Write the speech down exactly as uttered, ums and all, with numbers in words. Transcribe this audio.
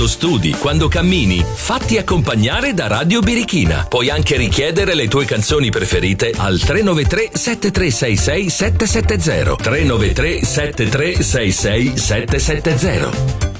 studi, quando cammini, fatti accompagnare da Radio Birichina. Puoi anche richiedere le tue canzoni preferite al tre nove tre sette tre sei sei sette sette zero tre nove tre sette tre sei sei sette sette zero.